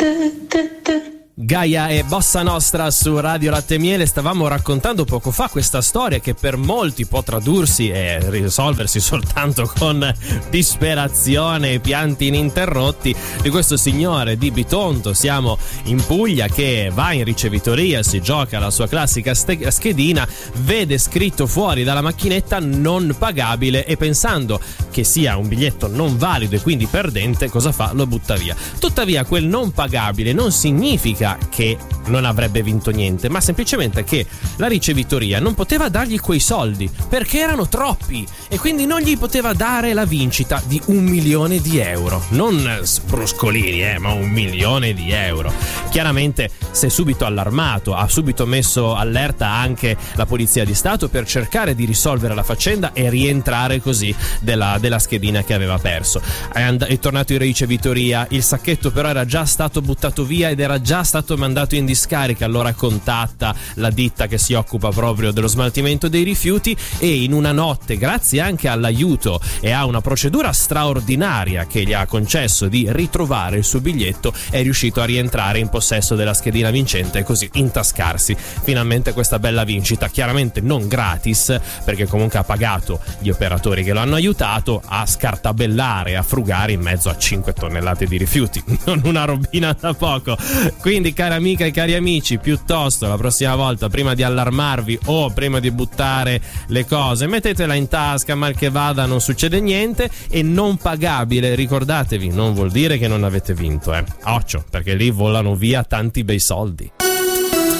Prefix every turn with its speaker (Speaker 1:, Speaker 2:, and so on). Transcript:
Speaker 1: Gaia e Bossa Nostra su Radio Latte e Miele. Stavamo raccontando poco fa questa storia che per molti può tradursi e risolversi soltanto con disperazione e pianti ininterrotti, di questo signore di Bitonto, siamo in Puglia, che va in ricevitoria, si gioca la sua classica schedina, vede scritto fuori dalla macchinetta non pagabile e pensando che sia un biglietto non valido e quindi perdente, cosa fa? Lo butta via. Tuttavia quel non pagabile non significa che non avrebbe vinto niente, ma semplicemente che la ricevitoria non poteva dargli quei soldi perché erano troppi e quindi non gli poteva dare la vincita di 1 milione di euro, non bruscolini, ma 1 milione di euro. Chiaramente si è subito allarmato, ha subito messo allerta anche la Polizia di Stato per cercare di risolvere la faccenda e rientrare così della schedina che aveva perso. È tornato in ricevitoria, il sacchetto però era già stato buttato via ed era già stato mandato in discarica. Allora contatta la ditta che si occupa proprio dello smaltimento dei rifiuti e in una notte, grazie anche all'aiuto e a una procedura straordinaria che gli ha concesso di ritrovare il suo biglietto, è riuscito a rientrare in possesso della schedina vincente e così intascarsi finalmente questa bella vincita, chiaramente non gratis perché comunque ha pagato gli operatori che lo hanno aiutato a scartabellare, a frugare in mezzo a 5 tonnellate di rifiuti, non una robina da poco. Quindi cara amica e cari amici, piuttosto la prossima volta, prima di allarmarvi o prima di buttare le cose, mettetela in tasca, mal che vada non succede niente. E non pagabile, ricordatevi, non vuol dire che non avete vinto, occhio, perché lì volano via tanti bei soldi.